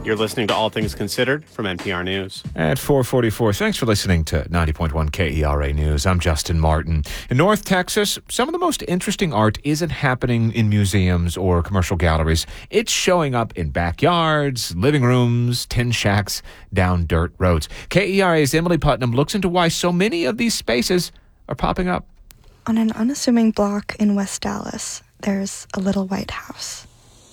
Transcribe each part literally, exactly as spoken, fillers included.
You're listening to All Things Considered from N P R News. At four forty-four, thanks for listening to ninety point one K E R A News. I'm Justin Martin. In North Texas, some of the most interesting art isn't happening in museums or commercial galleries. It's showing up in backyards, living rooms, tin shacks, down dirt roads. K E R A's Emily Putnam looks into why so many of these spaces are popping up. On an unassuming block in West Dallas, there's a little white house.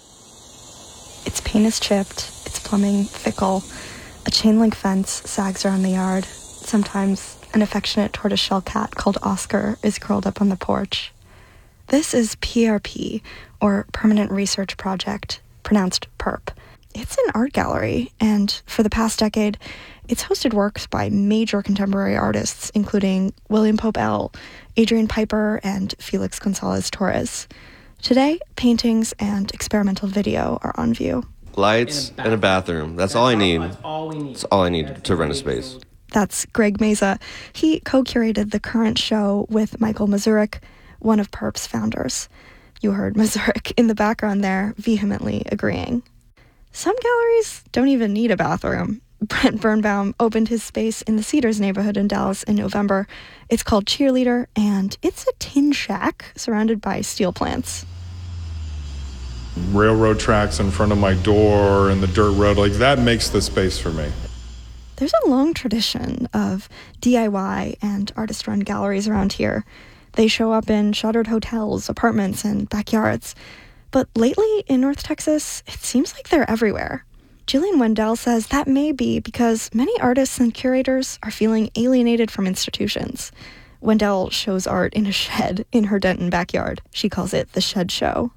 Its paint is chipped, its plumbing fickle. A chain-link fence sags around the yard. Sometimes an affectionate tortoiseshell cat called Oscar is curled up on the porch. This is P R P, or Permanent Research Project, pronounced PERP. It's an art gallery, and for the past decade, it's hosted works by major contemporary artists, including William Pope Ell, Adrian Piper, and Felix Gonzalez Torres. Today, paintings and experimental video are on view. Lights and a bathroom. That's all I need. That's all I need to rent a space. That's Greg Mesa. He co-curated the current show with Michael Mazurek, one of PERP's founders. You heard Mazurek in the background there, vehemently agreeing. Some galleries don't even need a bathroom. Brent Birnbaum opened his space in the Cedars neighborhood in Dallas in November. It's called Cheerleader, and it's a tin shack surrounded by steel plants. Railroad tracks in front of my door and the dirt road, like that makes the space for me. There's a long tradition of D I Y and artist-run galleries around here. They show up in shuttered hotels, apartments, and backyards. But lately in North Texas, it seems like they're everywhere. Jillian Wendell says that may be because many artists and curators are feeling alienated from institutions. Wendell shows art in a shed in her Denton backyard. She calls it the Shed Show.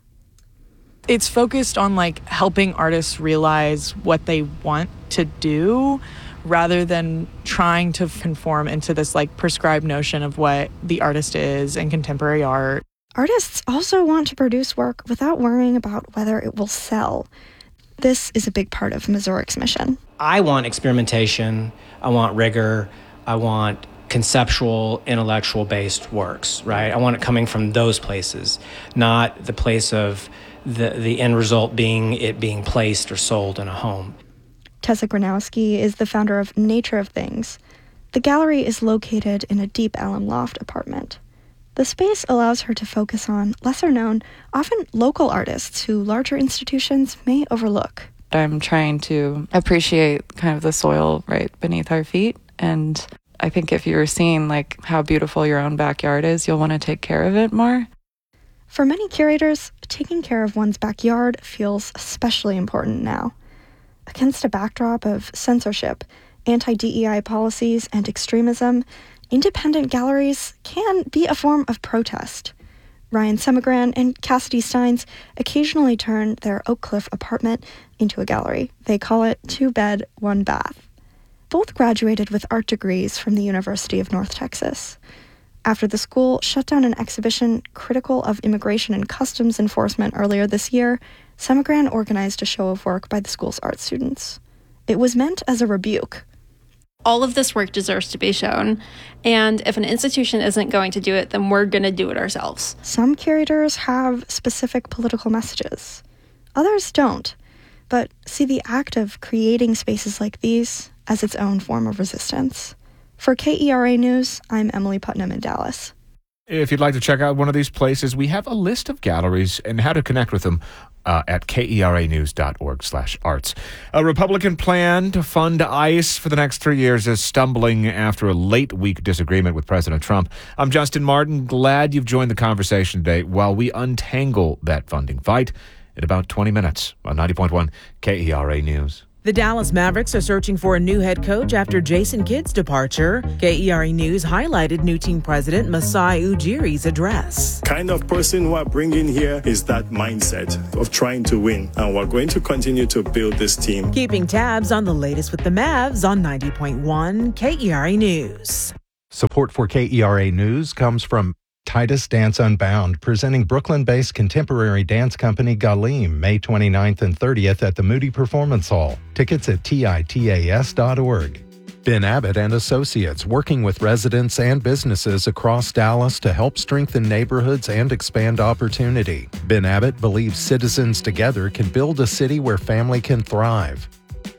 It's focused on like helping artists realize what they want to do rather than trying to conform into this like prescribed notion of what the artist is in contemporary art. Artists also want to produce work without worrying about whether it will sell. This is a big part of Mazurek's mission. I want experimentation, I want rigor, I want conceptual, intellectual-based works, right? I want it coming from those places, not the place of the, the end result being it being placed or sold in a home. Tessa Gronowski is the founder of Nature of Things. The gallery is located in a deep Elm Loft apartment. The space allows her to focus on lesser-known, often local artists who larger institutions may overlook. I'm trying to appreciate kind of the soil right beneath our feet, and I think if you're seeing like how beautiful your own backyard is, you'll want to take care of it more. For many curators, taking care of one's backyard feels especially important now. Against a backdrop of censorship, anti-D E I policies, and extremism, independent galleries can be a form of protest. Ryan Semigran and Cassidy Steins occasionally turn their Oak Cliff apartment into a gallery. They call it Two Bed, One Bath. Both graduated with art degrees from the University of North Texas. After the school shut down an exhibition critical of immigration and customs enforcement earlier this year, Semigran organized a show of work by the school's art students. It was meant as a rebuke. All of this work deserves to be shown, and if an institution isn't going to do it, then we're going to do it ourselves. Some curators have specific political messages. Others don't, but see the act of creating spaces like these as its own form of resistance. For K E R A News, I'm Emily Putnam in Dallas. If you'd like to check out one of these places, we have a list of galleries and how to connect with them Uh, at keranews.org slash arts. A Republican plan to fund ICE for the next three years is stumbling after a late-week disagreement with President Trump. I'm Justin Martin. Glad you've joined the conversation today while we untangle that funding fight in about twenty minutes on ninety point one K E R A News. The Dallas Mavericks are searching for a new head coach after Jason Kidd's departure. K E R A News highlighted new team president Masai Ujiri's address. Kind of person who I bring in here is that mindset of trying to win, and we're going to continue to build this team. Keeping tabs on the latest with the Mavs on ninety point one K E R A News. Support for K E R A News comes from Titus Dance Unbound, presenting Brooklyn-based contemporary dance company Galim, May twenty-ninth and thirtieth at the Moody Performance Hall. Tickets at titas dot org. Ben Abbott and Associates, working with residents and businesses across Dallas to help strengthen neighborhoods and expand opportunity. Ben Abbott believes citizens together can build a city where family can thrive.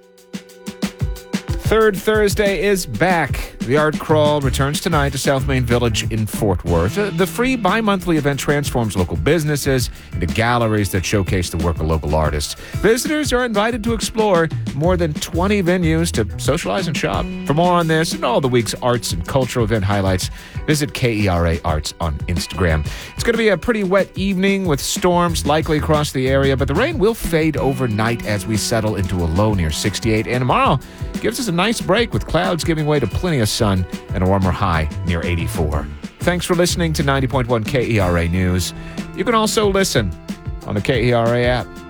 Third Thursday is back. The Art Crawl returns tonight to South Main Village in Fort Worth. Uh, The free bi-monthly event transforms local businesses into galleries that showcase the work of local artists. Visitors are invited to explore more than twenty venues to socialize and shop. For more on this and all the week's arts and cultural event highlights, visit K E R A Arts on Instagram. It's going to be a pretty wet evening with storms likely across the area, but the rain will fade overnight as we settle into a low near sixty-eight. And tomorrow gives us a nice break with clouds giving way to plenty of sun and a warmer high near eighty-four. Thanks for listening to ninety point one K E R A News. You can also listen on the K E R A app.